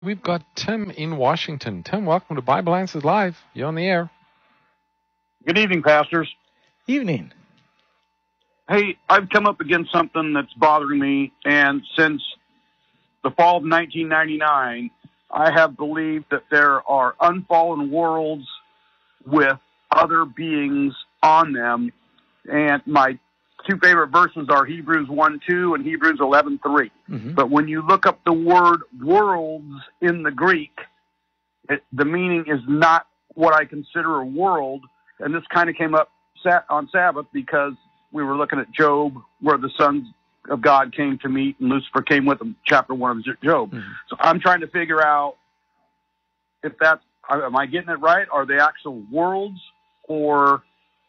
We've got Tim in Washington. Tim, welcome to Bible Answers Live. You're on the air. Good evening, pastors. Evening. Hey, I've come up against something that's bothering me, and since the fall of 1999, I have believed that there are unfallen worlds with other beings on them, and my two favorite verses are Hebrews 1:2 and Hebrews 11:3. Mm-hmm. But when you look up the word worlds in the Greek, the meaning is not what I consider a world. And this kind of came up on Sabbath because we were looking at Job, where the sons of God came to meet and Lucifer came with them, chapter 1 of Job. Mm-hmm. So I'm trying to figure out if that's, am I getting it right? Are they actual worlds, or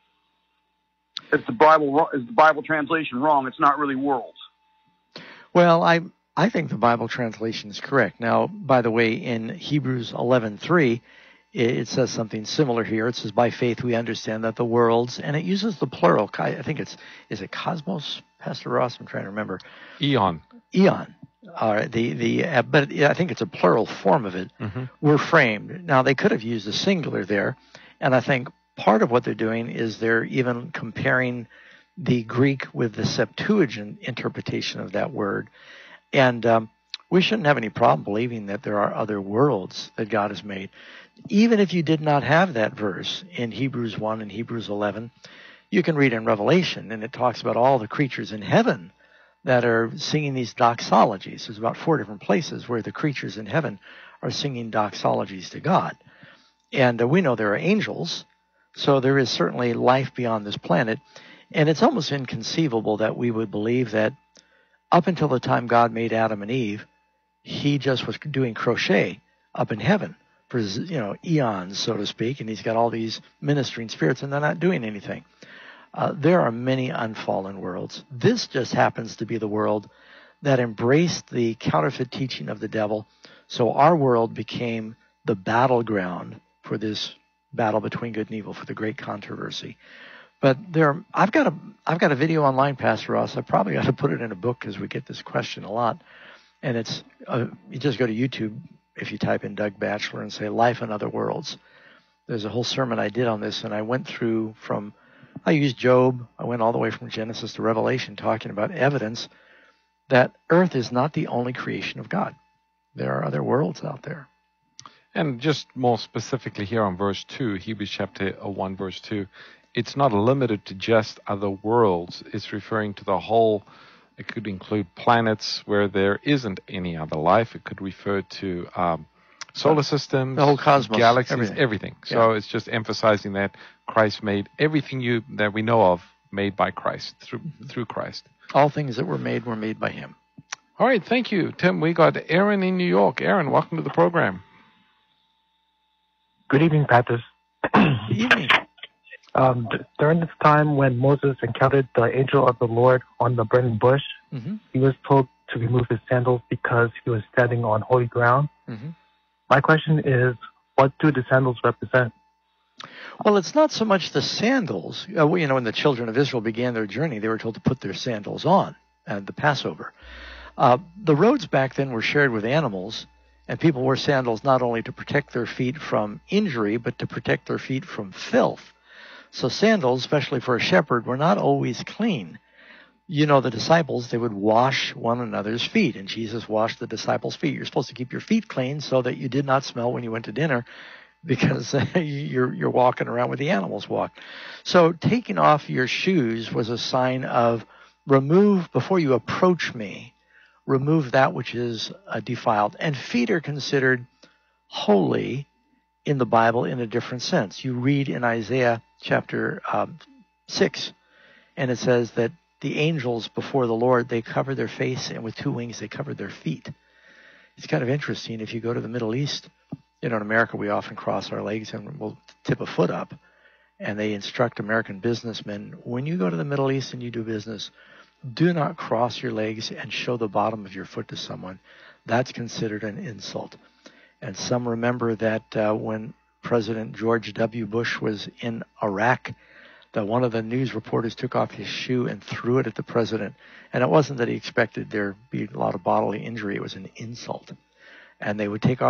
is the Bible translation wrong? It's not really worlds. Well, I think the Bible translation is correct. Now, by the way, in Hebrews 11:3, it says something similar here. It says, by faith we understand that the worlds, and it uses the plural. I think is it cosmos, Pastor Ross? I'm trying to remember. Eon. All right, but I think it's a plural form of it. Mm-hmm. Were framed. Now, they could have used a singular there, and I think part of what they're doing is they're even comparing the Greek with the Septuagint interpretation of that word. And we shouldn't have any problem believing that there are other worlds that God has made. Even if you did not have that verse in Hebrews 1 and Hebrews 11, you can read in Revelation, and it talks about all the creatures in heaven that are singing these doxologies. There's about 4 different places where the creatures in heaven are singing doxologies to God. And we know there are angels, so there is certainly life beyond this planet. And it's almost inconceivable that we would believe that up until the time God made Adam and Eve, he just was doing crochet up in heaven for, eons, so to speak, and he's got all these ministering spirits, and they're not doing anything. There are many unfallen worlds. This just happens to be the world that embraced the counterfeit teaching of the devil, so our world became the battleground for this battle between good and evil, for the great controversy. But I've got a video online, Pastor Ross. I probably ought to put it in a book because we get this question a lot. And it's you just go to YouTube if you type in Doug Batchelor and say Life in Other Worlds. There's a whole sermon I did on this, and I went through I used Job. I went all the way from Genesis to Revelation, talking about evidence that Earth is not the only creation of God. There are other worlds out there. And just more specifically here on verse 2, Hebrews chapter 1, verse 2, it's not limited to just other worlds. It's referring to the whole. It could include planets where there isn't any other life. It could refer to solar systems, the whole cosmos, galaxies, everything. So It's just emphasizing that Christ made everything that we know of made by Christ, through Christ. All things that were made by him. All right, thank you, Tim. We got Aaron in New York. Aaron, welcome to the program. Good evening, Pastors. Good evening. During this time when Moses encountered the angel of the Lord on the burning bush, mm-hmm. he was told to remove his sandals because he was standing on holy ground. Mm-hmm. My question is, what do the sandals represent? Well, it's not so much the sandals. When the children of Israel began their journey, they were told to put their sandals on at the Passover. The roads back then were shared with animals, and people wore sandals not only to protect their feet from injury, but to protect their feet from filth. So sandals, especially for a shepherd, were not always clean. The disciples, they would wash one another's feet, and Jesus washed the disciples' feet. You're supposed to keep your feet clean so that you did not smell when you went to dinner, because you're walking around where the animals walk. So taking off your shoes was a sign of before you approach me, remove that which is defiled. And feet are considered holy in the Bible in a different sense. You read in Isaiah chapter 6, and it says that the angels before the Lord, they cover their face, and with 2 wings they cover their feet. It's kind of interesting. If you go to the Middle East, in America we often cross our legs and we'll tip a foot up, and they instruct American businessmen, when you go to the Middle East and you do business, do not cross your legs and show the bottom of your foot to someone. That's considered an insult. And some remember that when President George W. Bush was in Iraq, that one of the news reporters took off his shoe and threw it at the president. And it wasn't that he expected there be a lot of bodily injury. It was an insult. and they would take off